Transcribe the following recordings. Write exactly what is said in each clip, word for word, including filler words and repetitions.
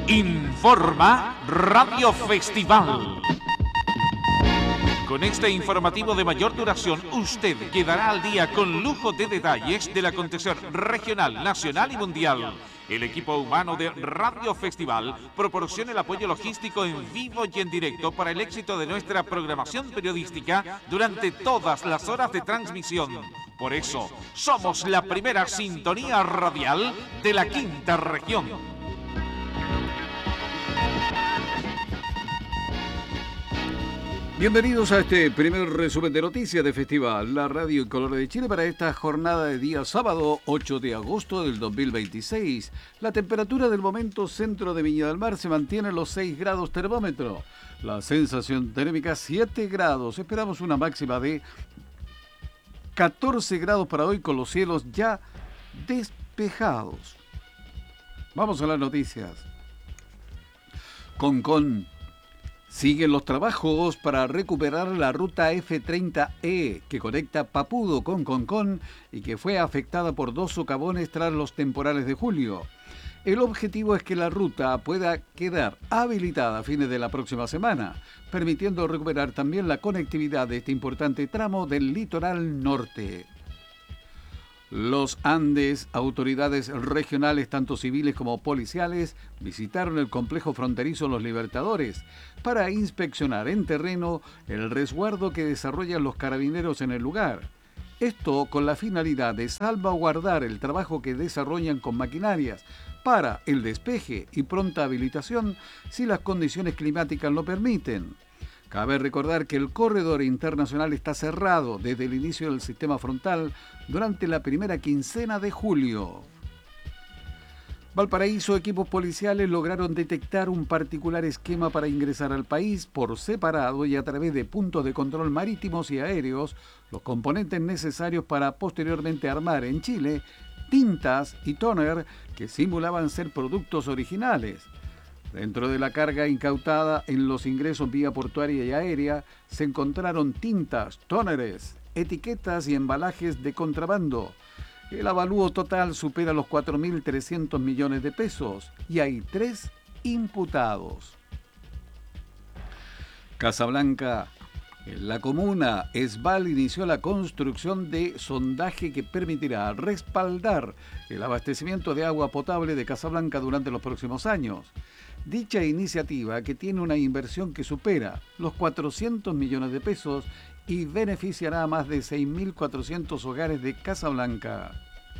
Informa Radio Festival. Con este informativo de mayor duración, usted quedará al día con lujo de detalles del acontecer regional, nacional y mundial. El equipo humano de Radio Festival proporciona el apoyo logístico en vivo y en directo para el éxito de nuestra programación periodística durante todas las horas de transmisión. Por eso, somos la primera sintonía radial de la quinta región. Bienvenidos a este primer resumen de noticias de Festival, la radio en color de Chile para esta jornada de día sábado ocho de agosto del dos mil veintiséis. La temperatura del momento centro de Viña del Mar se mantiene en los seis grados termómetro. La sensación térmica siete grados. Esperamos una máxima de catorce grados para hoy con los cielos ya despejados. Vamos a las noticias. Concón. Siguen los trabajos para recuperar la ruta F treinta E que conecta Papudo con Concón y que fue afectada por dos socavones tras los temporales de julio. El objetivo es que la ruta pueda quedar habilitada a fines de la próxima semana, permitiendo recuperar también la conectividad de este importante tramo del litoral norte. Los Andes, autoridades regionales, tanto civiles como policiales, visitaron el complejo fronterizo Los Libertadores para inspeccionar en terreno el resguardo que desarrollan los carabineros en el lugar. Esto con la finalidad de salvaguardar el trabajo que desarrollan con maquinarias para el despeje y pronta habilitación si las condiciones climáticas lo permiten. Cabe recordar que el corredor internacional está cerrado desde el inicio del sistema frontal durante la primera quincena de julio. Valparaíso, equipos policiales lograron detectar un particular esquema para ingresar al país por separado y a través de puntos de control marítimos y aéreos, los componentes necesarios para posteriormente armar en Chile tintas y tóner que simulaban ser productos originales. Dentro de la carga incautada en los ingresos vía portuaria y aérea se encontraron tintas, tóneres, etiquetas y embalajes de contrabando. El avalúo total supera los cuatro mil trescientos millones de pesos y hay tres imputados. Casablanca. En la comuna, Esval inició la construcción de sondaje que permitirá respaldar el abastecimiento de agua potable de Casablanca durante los próximos años. Dicha iniciativa, que tiene una inversión que supera los cuatrocientos millones de pesos y beneficiará a más de seis mil cuatrocientos hogares de Casablanca.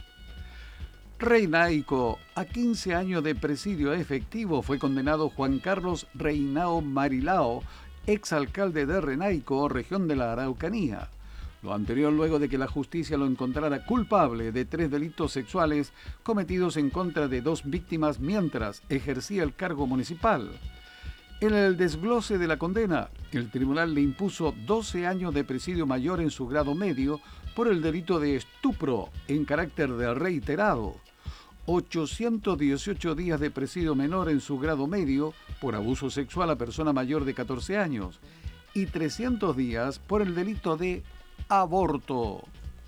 Reinaico, a quince años de presidio efectivo fue condenado Juan Carlos Reinao Marilao, exalcalde de Renaico, región de la Araucanía. Lo anterior luego de que la justicia lo encontrara culpable de tres delitos sexuales cometidos en contra de dos víctimas mientras ejercía el cargo municipal. En el desglose de la condena, el tribunal le impuso doce años de presidio mayor en su grado medio por el delito de estupro en carácter de reiterado, ochocientos dieciocho días de presidio menor en su grado medio por abuso sexual a persona mayor de catorce años y trescientos días por el delito de aborto.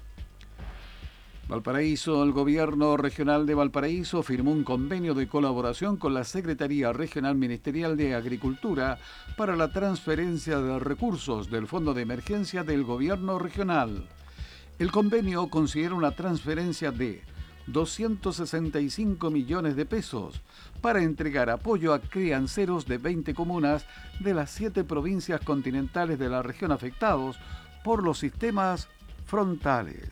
Valparaíso, el gobierno regional de Valparaíso firmó un convenio de colaboración con la Secretaría Regional Ministerial de Agricultura para la transferencia de recursos del Fondo de Emergencia del gobierno regional. El convenio considera una transferencia de doscientos sesenta y cinco millones de pesos para entregar apoyo a crianceros de veinte comunas de las siete provincias continentales de la región afectados por los sistemas frontales.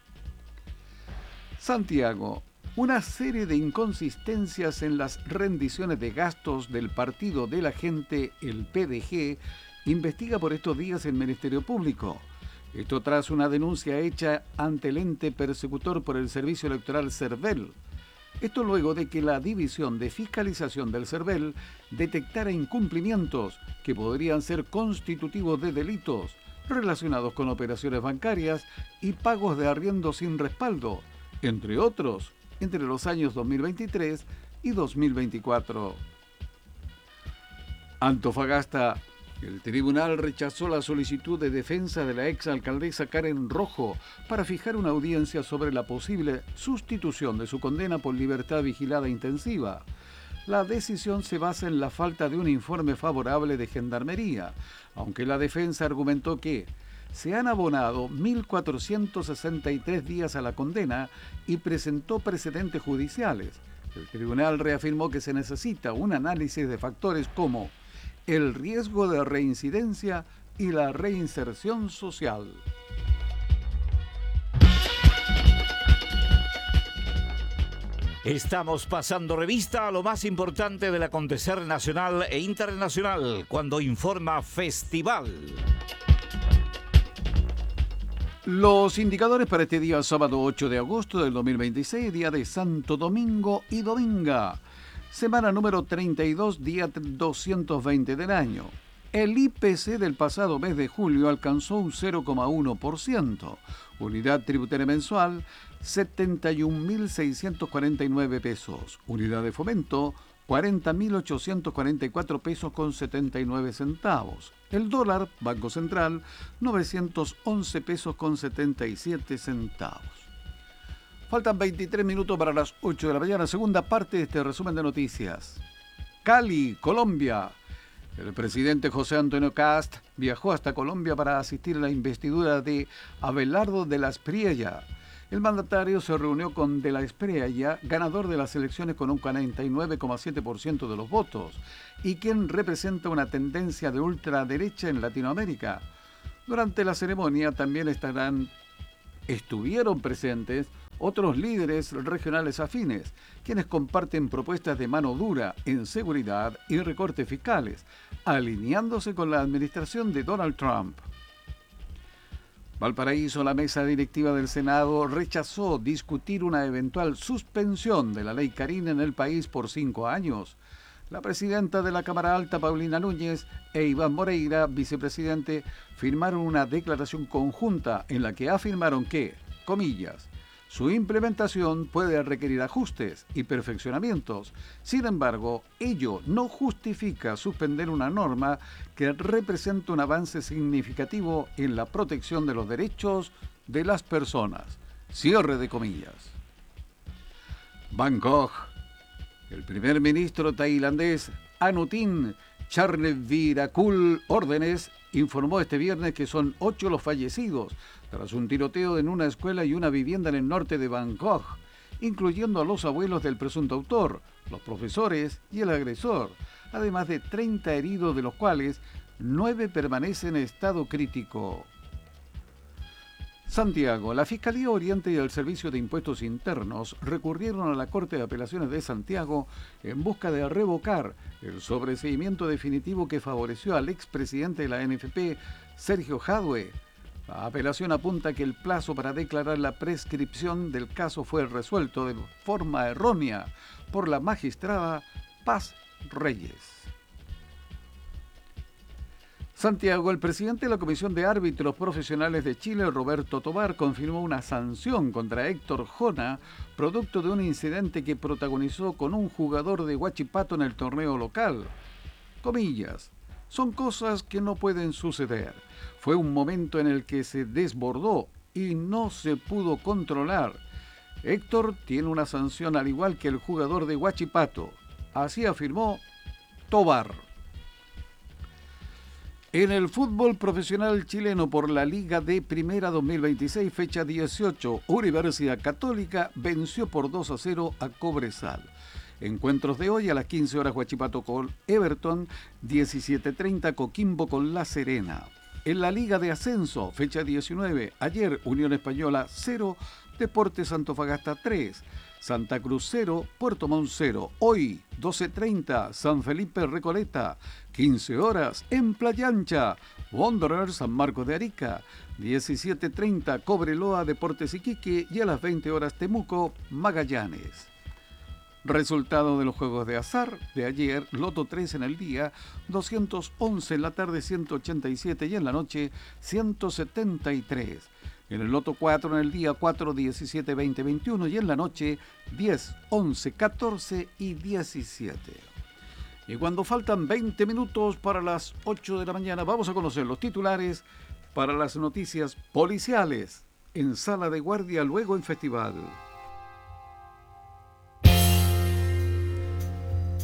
Santiago, una serie de inconsistencias en las rendiciones de gastos del Partido de la Gente, el P D G, investiga por estos días el Ministerio Público. Esto tras una denuncia hecha ante el ente persecutor por el Servicio Electoral CERVEL. Esto luego de que la División de Fiscalización del CERVEL detectara incumplimientos que podrían ser constitutivos de delitos relacionados con operaciones bancarias y pagos de arriendo sin respaldo, entre otros, entre los años dos mil veintitrés y dos mil veinticuatro. Antofagasta. El tribunal rechazó la solicitud de defensa de la exalcaldesa Karen Rojo para fijar una audiencia sobre la posible sustitución de su condena por libertad vigilada intensiva. La decisión se basa en la falta de un informe favorable de Gendarmería, aunque la defensa argumentó que se han abonado mil cuatrocientos sesenta y tres días a la condena y presentó precedentes judiciales. El tribunal reafirmó que se necesita un análisis de factores como el riesgo de reincidencia y la reinserción social. Estamos pasando revista a lo más importante del acontecer nacional e internacional cuando informa Festival. Los indicadores para este día sábado ocho de agosto del dos mil veintiséis, día de Santo Domingo y Dominga, semana número treinta y dos, día doscientos veinte del año. El I P C del pasado mes de julio alcanzó un cero coma uno por ciento. Unidad tributaria mensual, setenta y un mil seiscientos cuarenta y nueve pesos. Unidad de fomento, cuarenta mil ochocientos cuarenta y cuatro pesos con setenta y nueve centavos. El dólar, Banco Central, novecientos once pesos con setenta y siete centavos. Faltan veintitrés minutos para las ocho de la mañana. Segunda parte de este resumen de noticias. Cali, Colombia. El presidente José Antonio Kast viajó hasta Colombia para asistir a la investidura de Abelardo de la Espriella. El mandatario se reunió con de la Espriella, ganador de las elecciones con un cuarenta y nueve coma siete por ciento de los votos, y quien representa una tendencia de ultraderecha en Latinoamérica. Durante la ceremonia también estarán, estuvieron presentes otros líderes regionales afines, quienes comparten propuestas de mano dura en seguridad y recortes fiscales, alineándose con la administración de Donald Trump. Valparaíso, la mesa directiva del Senado rechazó discutir una eventual suspensión de la ley Carín en el país por cinco años. La presidenta de la Cámara Alta, Paulina Núñez, e Iván Moreira, vicepresidente, firmaron una declaración conjunta en la que afirmaron que, comillas, su implementación puede requerir ajustes y perfeccionamientos. Sin embargo, ello no justifica suspender una norma que representa un avance significativo en la protección de los derechos de las personas. Cierre de comillas. Bangkok. El primer ministro tailandés Anutin Charnvirakul Órdenes informó este viernes que son ocho los fallecidos tras un tiroteo en una escuela y una vivienda en el norte de Bangkok, incluyendo a los abuelos del presunto autor, los profesores y el agresor, además de treinta heridos, de los cuales nueve permanecen en estado crítico. Santiago. La Fiscalía Oriente y el Servicio de Impuestos Internos recurrieron a la Corte de Apelaciones de Santiago en busca de revocar el sobreseimiento definitivo que favoreció al expresidente de la N F P, Sergio Jadue. La apelación apunta que el plazo para declarar la prescripción del caso fue resuelto de forma errónea por la magistrada Paz Reyes. Santiago, el presidente de la Comisión de Árbitros Profesionales de Chile, Roberto Tobar, confirmó una sanción contra Héctor Jona, producto de un incidente que protagonizó con un jugador de Huachipato en el torneo local. Comillas, son cosas que no pueden suceder. Fue un momento en el que se desbordó y no se pudo controlar. Héctor tiene una sanción al igual que el jugador de Huachipato. Así afirmó Tobar. En el fútbol profesional chileno por la Liga de Primera dos mil veintiséis, fecha dieciocho, Universidad Católica venció por dos a cero a Cobresal. Encuentros de hoy: a las quince horas Huachipato con Everton, diecisiete treinta Coquimbo con La Serena. En la Liga de Ascenso, fecha diecinueve, ayer Unión Española cero, Deportes Antofagasta tres, Santa Cruz cero, Puerto Montt cero. Hoy, doce treinta, San Felipe Recoleta. quince horas, en Playa Ancha, Wanderers San Marcos de Arica. diecisiete treinta, Cobreloa Deportes Iquique. Y a las veinte horas, Temuco Magallanes. Resultado de los juegos de azar de ayer: Loto tres en el día, doscientos once, en la tarde ciento ochenta y siete y en la noche ciento setenta y tres. En el Loto cuatro en el día, cuatro, diecisiete, veinte, veintiuno y en la noche diez, once, catorce y diecisiete. Y cuando faltan veinte minutos para las ocho de la mañana, vamos a conocer los titulares para las noticias policiales en Sala de Guardia, luego en Festival.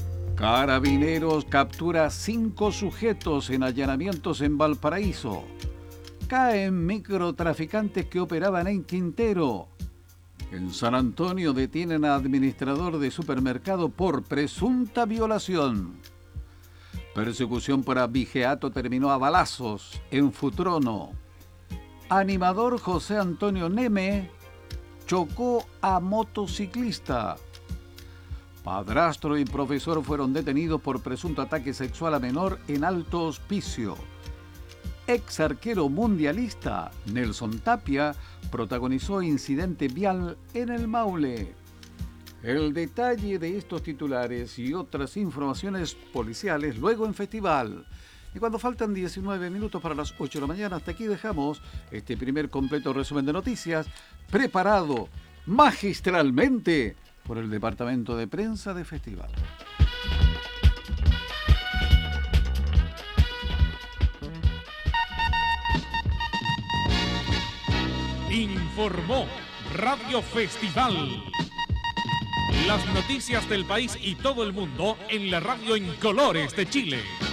Carabineros captura cinco sujetos en allanamientos en Valparaíso. Caen microtraficantes que operaban en Quintero. En San Antonio detienen a administrador de supermercado por presunta violación. Persecución por abigeato terminó a balazos en Futrono. Animador José Antonio Neme chocó a motociclista. Padrastro y profesor fueron detenidos por presunto ataque sexual a menor en Alto Hospicio. Ex arquero mundialista Nelson Tapia protagonizó incidente vial en el Maule. El detalle de estos titulares y otras informaciones policiales luego en Festival. Y cuando faltan diecinueve minutos para las ocho de la mañana, hasta aquí dejamos este primer completo resumen de noticias, preparado magistralmente por el Departamento de Prensa de Festival. Informó Radio Festival. Las noticias del país y todo el mundo en la radio en colores de Chile.